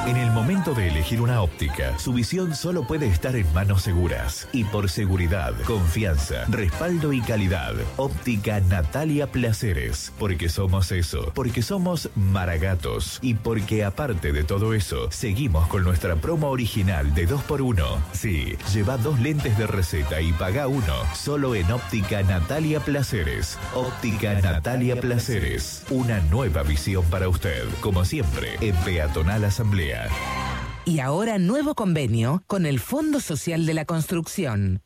En el momento de elegir una óptica, su visión solo puede estar en manos seguras. Y por seguridad, confianza, respaldo y calidad. Óptica Natalia Placeres. Porque somos eso. Porque somos Maragatos. Y porque aparte de todo eso, seguimos con nuestra promo original de 2x1. Sí, lleva 2 lentes de receta y paga 1. Solo en Óptica Natalia Placeres. Óptica Natalia Placeres. Una nueva visión para usted. Como siempre, en Peatonal Asamblea. Y ahora nuevo convenio con el Fondo Social de la Construcción.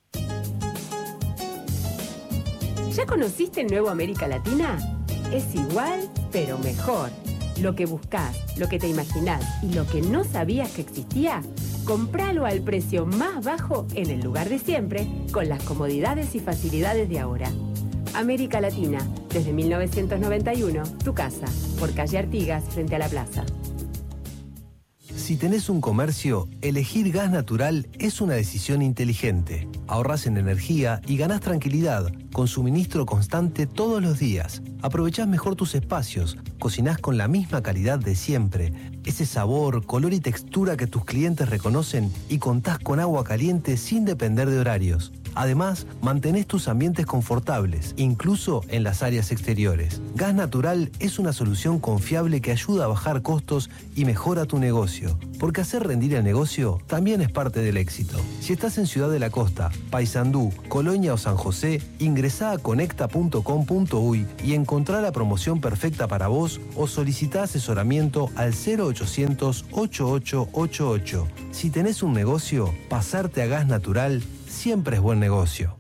¿Ya conociste el nuevo América Latina? Es igual, pero mejor. Lo que buscás, lo que te imaginás y lo que no sabías que existía, cómpralo al precio más bajo en el lugar de siempre, con las comodidades y facilidades de ahora. América Latina, desde 1991, tu casa, por calle Artigas, frente a la plaza. Si tenés un comercio, elegir gas natural es una decisión inteligente. Ahorrás en energía y ganás tranquilidad, con suministro constante todos los días. Aprovechás mejor tus espacios, cocinás con la misma calidad de siempre, ese sabor, color y textura que tus clientes reconocen y contás con agua caliente sin depender de horarios. Además, mantenés tus ambientes confortables, incluso en las áreas exteriores. Gas Natural es una solución confiable que ayuda a bajar costos y mejora tu negocio. Porque hacer rendir el negocio también es parte del éxito. Si estás en Ciudad de la Costa, Paysandú, Colonia o San José, ingresá a conecta.com.uy y encontrá la promoción perfecta para vos o solicitá asesoramiento al 0800 8888. Si tenés un negocio, pasarte a Gas Natural siempre es buen negocio.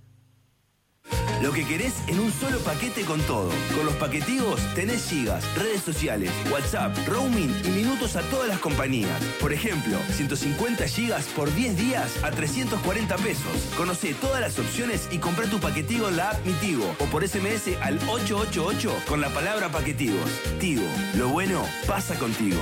Lo que querés en un solo paquete con todo. Con los paquetigos tenés gigas, redes sociales, WhatsApp, roaming y minutos a todas las compañías. Por ejemplo, 150 gigas por 10 días a 340 pesos. Conocé todas las opciones y comprá tu paquetigo en la app Mi Tigo o por SMS al 888 con la palabra paquetigos. Tigo, lo bueno pasa contigo.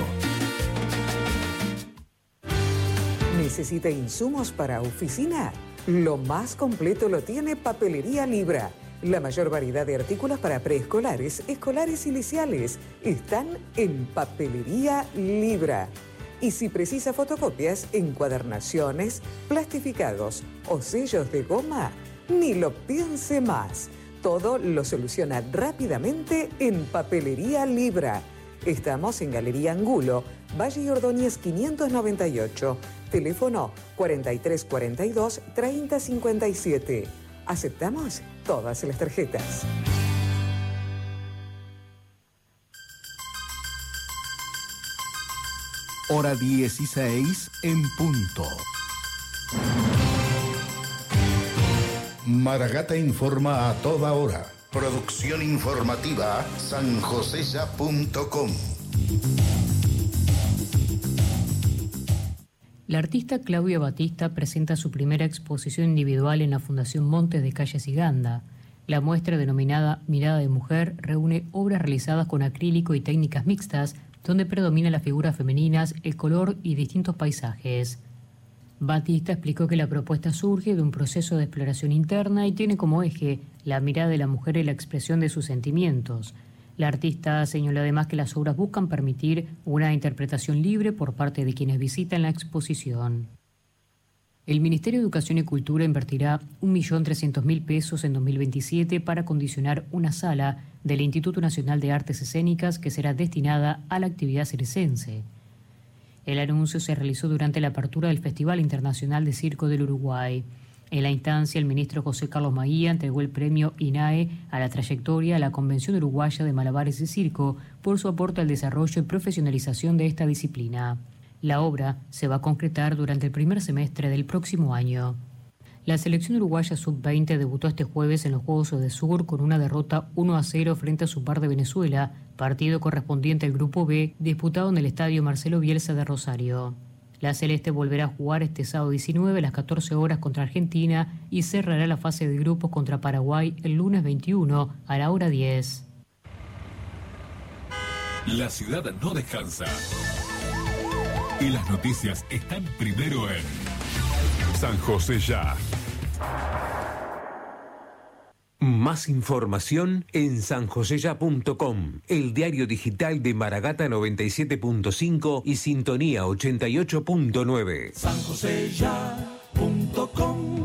¿Necesita insumos para oficina? Lo más completo lo tiene Papelería Libra. La mayor variedad de artículos para preescolares, escolares y liceales están en Papelería Libra. Y si precisa fotocopias, encuadernaciones, plastificados o sellos de goma, ni lo piense más. Todo lo soluciona rápidamente en Papelería Libra. Estamos en Galería Angulo, Valle Ordóñez 598. Teléfono 4342-3057. Aceptamos todas las tarjetas. Hora 16 en punto. Maragata informa a toda hora. Producción informativa sanjoseya.com. La artista Claudia Batista presenta su primera exposición individual en la Fundación Montes de Calle Siganda. La muestra, denominada Mirada de Mujer, reúne obras realizadas con acrílico y técnicas mixtas, donde predominan las figuras femeninas, el color y distintos paisajes. Batista explicó que la propuesta surge de un proceso de exploración interna y tiene como eje la mirada de la mujer y la expresión de sus sentimientos. La artista señaló además que las obras buscan permitir una interpretación libre por parte de quienes visitan la exposición. El Ministerio de Educación y Cultura invertirá 1.300.000 pesos en 2027 para acondicionar una sala del Instituto Nacional de Artes Escénicas que será destinada a la actividad circense. El anuncio se realizó durante la apertura del Festival Internacional de Circo del Uruguay. En la instancia, el ministro José Carlos Maguía entregó el premio INAE a la trayectoria a la Convención Uruguaya de Malabares y Circo por su aporte al desarrollo y profesionalización de esta disciplina. La obra se va a concretar durante el primer semestre del próximo año. La selección uruguaya sub-20 debutó este jueves en los Juegos de Sur con una derrota 1-0 frente a su par de Venezuela, partido correspondiente al Grupo B, disputado en el Estadio Marcelo Bielsa de Rosario. La Celeste volverá a jugar este sábado 19 a las 14 horas contra Argentina y cerrará la fase de grupos contra Paraguay el lunes 21 a la hora 10. La ciudad no descansa. Y las noticias están primero en... San José Ya. Más información en sanjoseya.com, el diario digital de Maragata 97.5 y Sintonía 88.9. sanjoseya.com,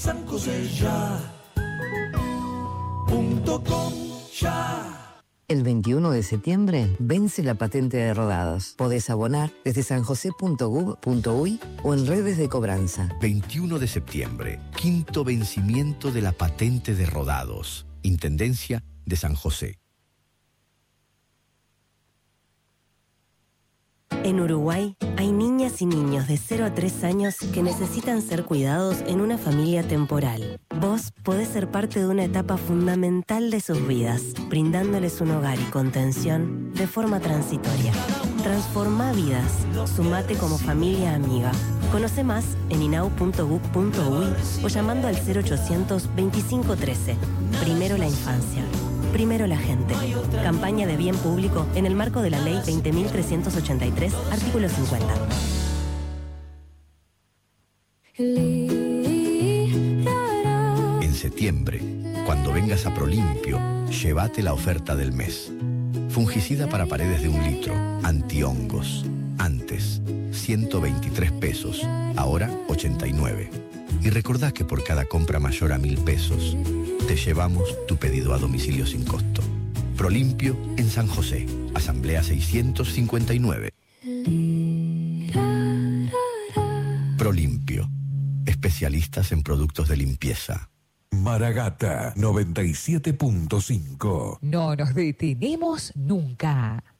sanjoseya.com, ya. El 21 de septiembre vence la patente de rodados. Podés abonar desde sanjose.gov.uy o en redes de cobranza. 21 de septiembre, quinto vencimiento de la patente de rodados. Intendencia de San José. En Uruguay hay niñas y niños de 0 a 3 años que necesitan ser cuidados en una familia temporal. Vos podés ser parte de una etapa fundamental de sus vidas, brindándoles un hogar y contención de forma transitoria. Transforma vidas. Sumate como familia amiga. Conoce más en inau.gov.uy o llamando al 0800 2513. Primero la infancia. Primero la gente. Campaña de bien público en el marco de la Ley 20.383, artículo 50. En septiembre, cuando vengas a Prolimpio, llévate la oferta del mes. Fungicida para paredes de 1 litro, antihongos. Antes, 123 pesos, ahora 89. Y recordá que por cada compra mayor a 1.000 pesos, te llevamos tu pedido a domicilio sin costo. Prolimpio en San José. Asamblea 659. Prolimpio. Especialistas en productos de limpieza. Maragata 97.5. No nos detenemos nunca.